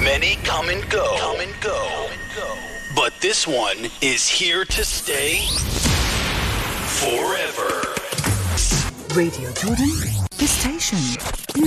Many come and go. But this one is here to stay forever. Radio Jordan, the station